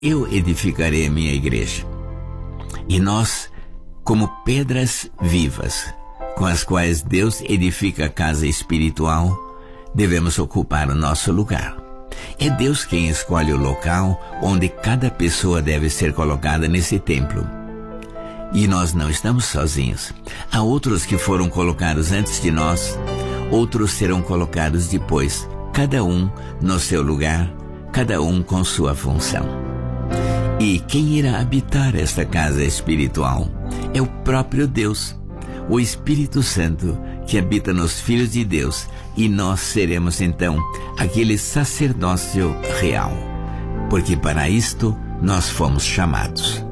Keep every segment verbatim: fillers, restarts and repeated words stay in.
eu edificarei a minha igreja. E nós, como pedras vivas, com as quais Deus edifica a casa espiritual, devemos ocupar o nosso lugar. É Deus quem escolhe o local onde cada pessoa deve ser colocada nesse templo. E nós não estamos sozinhos. Há outros que foram colocados antes de nós, outros serão colocados depois, cada um no seu lugar, cada um com sua função. E quem irá habitar esta casa espiritual é o próprio Deus, o Espírito Santo que habita nos filhos de Deus, e nós seremos então aquele sacerdócio real, porque para isto nós fomos chamados.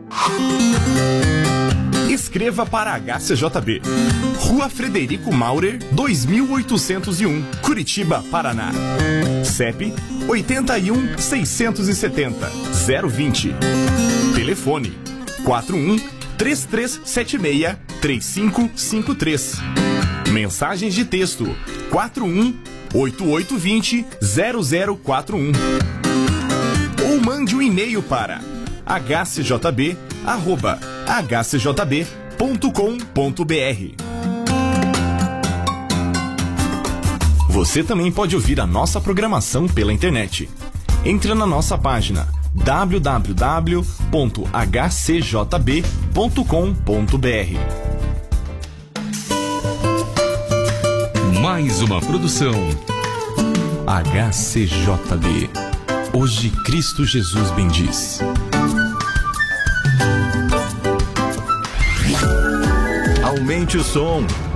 Escreva para H C J B, Rua Frederico Maurer, dois mil oitocentos e um, Curitiba, Paraná. C E P oito um, seis sete zero, zero vinte. Telefone quatro um, três três sete seis, três cinco cinco três. Mensagens de texto quatro um, oito oito dois zero, zero zero quatro um. Ou mande um e-mail para h c j b arroba h c j b ponto com ponto b r. Você também pode ouvir a nossa programação pela internet. Entre na nossa página w w w ponto h c j b ponto com ponto b r. Mais uma produção H C J B. Hoje Cristo Jesus bendiz. Aumente o som.